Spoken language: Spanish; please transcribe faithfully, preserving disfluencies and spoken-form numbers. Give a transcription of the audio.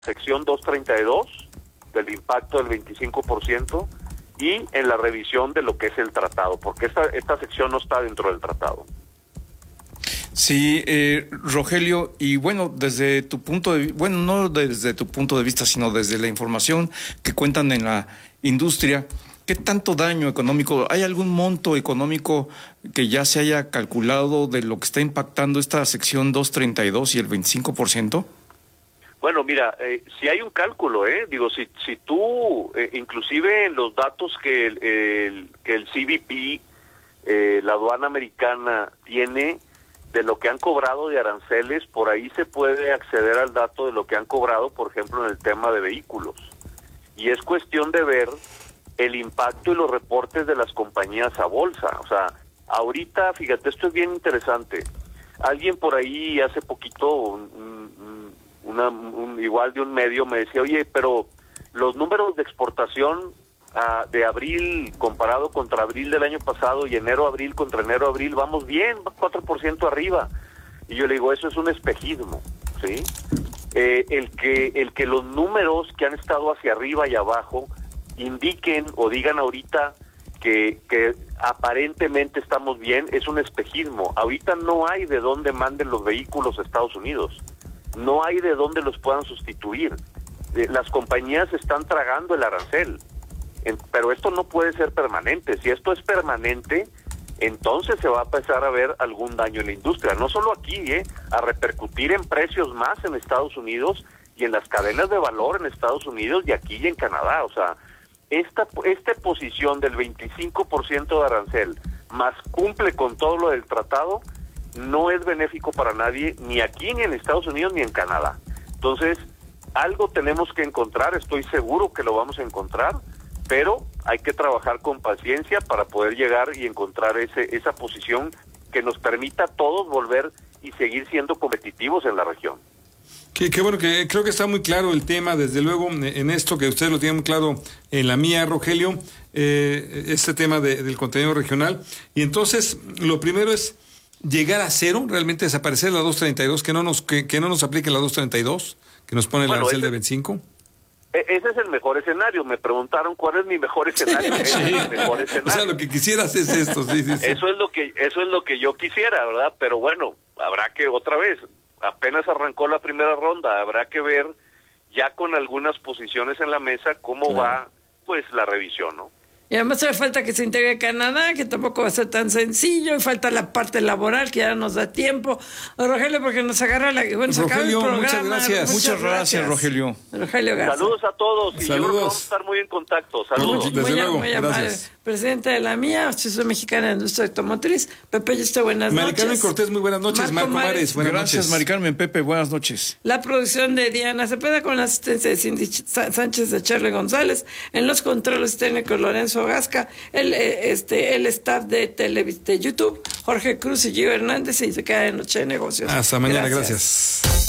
sección doscientos treinta y dos del impacto del veinticinco por ciento y en la revisión de lo que es el tratado, porque esta, esta sección no está dentro del tratado. Sí, eh, Rogelio, y bueno, desde tu punto de bueno, no desde tu punto de vista, sino desde la información que cuentan en la industria, ¿qué tanto daño económico? ¿Hay algún monto económico que ya se haya calculado de lo que está impactando esta sección doscientos treinta y dos y el veinticinco por ciento? Bueno, mira, eh, si hay un cálculo, eh, digo, si si tú, eh, inclusive en los datos que el, el, que el C B P, eh, la aduana americana, tiene de lo que han cobrado de aranceles, por ahí se puede acceder al dato de lo que han cobrado, por ejemplo, en el tema de vehículos. Y es cuestión de ver el impacto y los reportes de las compañías a bolsa. O sea, ahorita, fíjate, esto es bien interesante. Alguien por ahí hace poquito, un, un, una, un, igual de un medio, me decía, oye, pero los números de exportación uh, de abril comparado contra abril del año pasado y enero-abril contra enero-abril, vamos bien, cuatro por ciento arriba. Y yo le digo, eso es un espejismo, ¿sí? Eh, el que el que los números que han estado hacia arriba y abajo indiquen o digan ahorita que, que aparentemente estamos bien, es un espejismo. Ahorita no hay de dónde manden los vehículos a Estados Unidos, no hay de dónde los puedan sustituir. Eh, las compañías están tragando el arancel, en, pero esto no puede ser permanente. Si esto es permanente, entonces se va a empezar a ver algún daño en la industria, no solo aquí, eh, a repercutir en precios más en Estados Unidos y en las cadenas de valor en Estados Unidos y aquí y en Canadá. O sea, esta, esta posición del veinticinco por ciento de arancel más cumple con todo lo del tratado, no es benéfico para nadie, ni aquí ni en Estados Unidos ni en Canadá. Entonces, algo tenemos que encontrar, estoy seguro que lo vamos a encontrar, pero hay que trabajar con paciencia para poder llegar y encontrar ese esa posición que nos permita a todos volver y seguir siendo competitivos en la región. Qué, qué bueno, que creo que está muy claro el tema, desde luego, en esto que ustedes lo tienen muy claro en la mía, Rogelio, eh, este tema de, del contenido regional. Y entonces, lo primero es llegar a cero, realmente desaparecer la doscientos treinta y dos, que no nos que, que no nos aplique la doscientos treinta y dos, que nos pone el bueno, arancel ese, de veinticinco. Ese es el mejor escenario. Me preguntaron cuál es mi mejor escenario. Sí. Ese es el mejor escenario. O sea, lo que quisieras es esto, sí, sí, sí. Eso es lo que, eso es lo que yo quisiera, ¿verdad? Pero bueno, habrá que otra vez, apenas arrancó la primera ronda, habrá que ver ya con algunas posiciones en la mesa cómo claro. va pues la revisión, ¿no? Y además hace falta que se integre Canadá, que tampoco va a ser tan sencillo, y falta la parte laboral, que ya nos da tiempo. Rogelio, porque nos agarra la... Bueno, se acaba el programa. Muchas gracias. Muchas, muchas gracias, Rogelio. Rogelio Garza. Saludos a todos. Y Saludos. yo vamos a estar muy en contacto. Saludos. Desde muy, luego, muy gracias. Presidente de la mía, Asociación Mexicana de Industria Automotriz. Pepe Yuste, buenas Mari noches. Carmen Cortés, muy buenas noches. Marco Marco Mares, Mares, buenas Gracias, noches. Mari Carmen. Pepe, buenas noches. La producción de Diana Cepeda con la asistencia de Cindy Sánchez de Charlie González. En los controles técnicos Lorenzo Gasca. El, este, el staff de, tele, de YouTube, Jorge Cruz y Gio Hernández. Y se queda en Noche de Negocios. Hasta mañana, gracias. gracias.